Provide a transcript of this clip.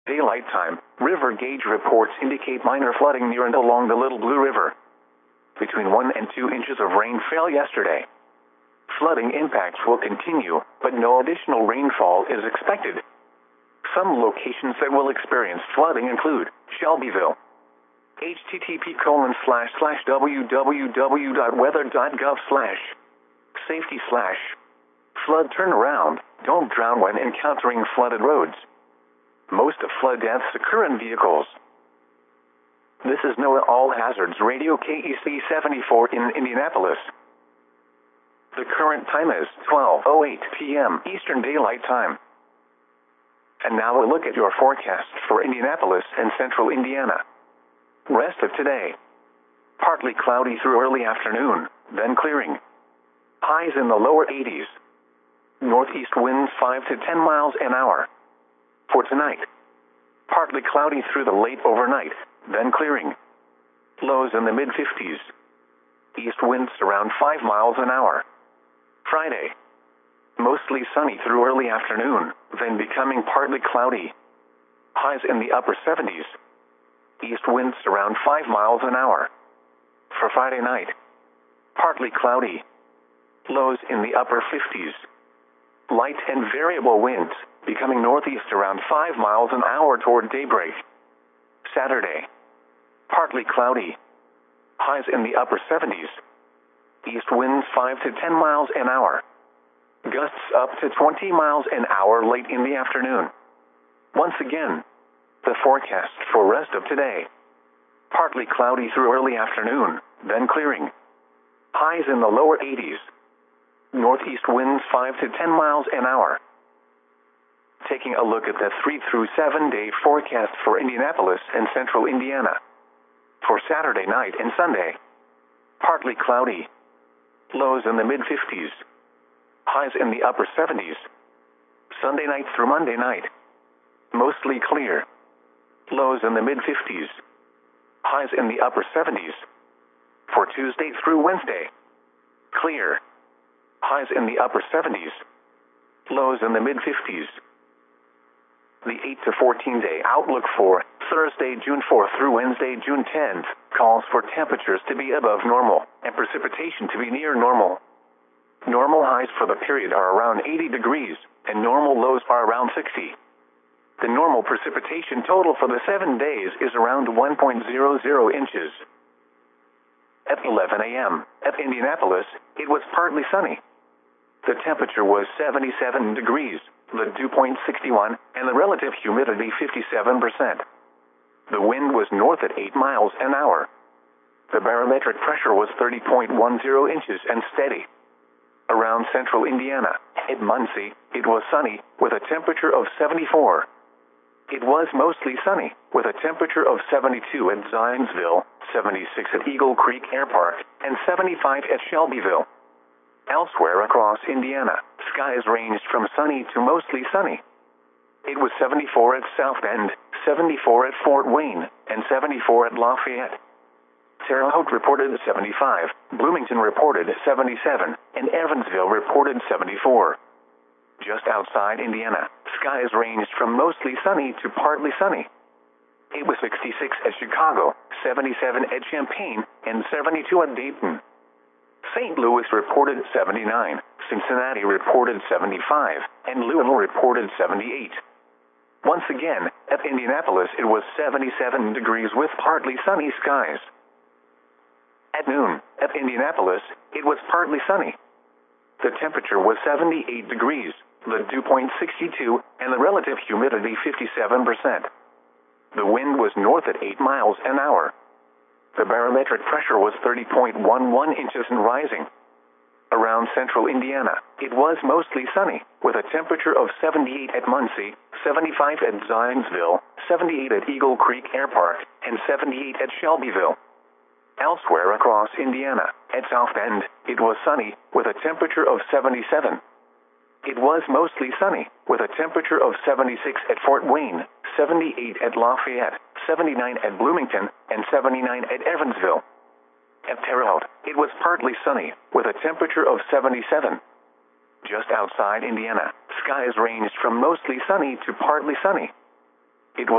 Daylight time, river gauge reports indicate minor flooding near and along the Little Blue River. Between 1 and 2 inches of rain fell yesterday. Flooding impacts will continue, but no additional rainfall is expected. Some locations that will experience flooding include Shelbyville. http://www.weather.gov/safety/flood turnaround. Don't drown when encountering flooded roads. Most of flood deaths occur in vehicles. This is NOAA All Hazards Radio KEC 74 in Indianapolis. The current time is 12:08 p.m. Eastern Daylight Time. And now a look at your forecast for Indianapolis and central Indiana. Rest of today. Partly cloudy through early afternoon, then clearing. Highs in the lower 80s. Northeast winds 5 to 10 miles an hour. For tonight. Partly cloudy through the late overnight, then clearing. Lows in the mid-50s. East winds around 5 miles an hour. Friday. Mostly sunny through early afternoon, then becoming partly cloudy. Highs in the upper 70s. East winds around 5 miles an hour. For Friday night. Partly cloudy. Lows in the upper 50s. Light and variable winds, becoming northeast around 5 miles an hour toward daybreak. Saturday. Partly cloudy. Highs in the upper 70s. East winds 5 to 10 miles an hour. Gusts up to 20 miles an hour late in the afternoon. Once again, the forecast for rest of today. Partly cloudy through early afternoon, then clearing. Highs in the lower 80s. Northeast winds 5 to 10 miles an hour. Taking a look at the 3 through 7 day forecast for Indianapolis and central Indiana. For Saturday night and Sunday. Partly cloudy. Lows in the mid-50s. Highs in the upper 70s. Sunday night through Monday night. Mostly clear. Lows in the mid-50s. Highs in the upper 70s. For Tuesday through Wednesday. Clear. Highs in the upper 70s. Lows in the mid-50s. The 8 to 14 day outlook for Thursday, June 4th through Wednesday, June 10th, calls for temperatures to be above normal and precipitation to be near normal. Normal highs for the period are around 80 degrees, and normal lows are around 60. The normal precipitation total for the 7 days is around 1.00 inches. At 11 a.m., at Indianapolis, it was partly sunny. The temperature was 77 degrees, the dew point 61, and the relative humidity 57%. The wind was north at 8 miles an hour. The barometric pressure was 30.10 inches and steady. Around central Indiana, at Muncie, it was sunny, with a temperature of 74. It was mostly sunny, with a temperature of 72 at Zionsville, 76 at Eagle Creek Air Park, and 75 at Shelbyville. Elsewhere across Indiana, skies ranged from sunny to mostly sunny. It was 74 at South Bend, 74 at Fort Wayne, and 74 at Lafayette. Terre Haute reported 75, Bloomington reported 77, and Evansville reported 74. Just outside Indiana, skies ranged from mostly sunny to partly sunny. It was 66 at Chicago, 77 at Champaign, and 72 at Dayton. St. Louis reported 79, Cincinnati reported 75, and Louisville reported 78. Once again, at Indianapolis it was 77 degrees with partly sunny skies. At noon, at Indianapolis, it was partly sunny. The temperature was 78 degrees, the dew point 62, and the relative humidity 57%. The wind was north at 8 miles an hour. The barometric pressure was 30.11 inches and rising. Around central Indiana, it was mostly sunny, with a temperature of 78 at Muncie, 75 at Zionsville, 78 at Eagle Creek Air Park, and 78 at Shelbyville. Elsewhere across Indiana, at South Bend, it was sunny, with a temperature of 77. It was mostly sunny, with a temperature of 76 at Fort Wayne, 78 at Lafayette, 79 at Bloomington, and 79 at Evansville. At Terre Haute, it was partly sunny, with a temperature of 77. Just outside Indiana, skies ranged from mostly sunny to partly sunny.